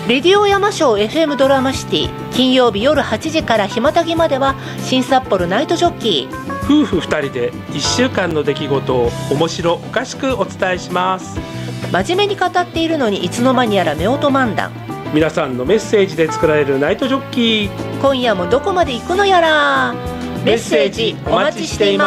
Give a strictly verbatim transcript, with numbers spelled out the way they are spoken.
レディオ山椒 エフエム ドラマシティ、金曜日夜はちじからひまたぎまでは新札幌ナイトジョッキー。 夫婦ふたりでいっしゅうかんの出来事を面白おかしくお伝えします。 真面目に語っているのにいつの間にやら夫婦漫談。 皆さんのメッセージで作られるナイトジョッキー、 今夜もどこまで行くのやら。メッセージお待ちしています。